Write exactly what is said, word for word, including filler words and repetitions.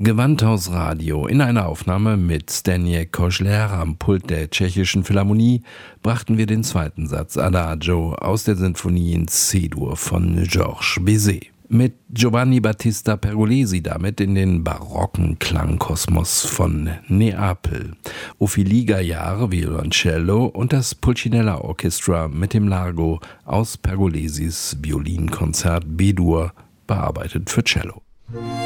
Gewandhaus Radio. In einer Aufnahme mit Zdeněk Kožler am Pult der Tschechischen Philharmonie brachten wir den zweiten Satz Adagio aus der Sinfonie in C-Dur von Georges Bizet. Mit Giovanni Battista Pergolesi damit in den barocken Klangkosmos von Neapel. Ophélie Gaillard, Violoncello und das Pulcinella Orchestra mit dem Largo aus Pergolesis Violinkonzert B-Dur, bearbeitet für Cello.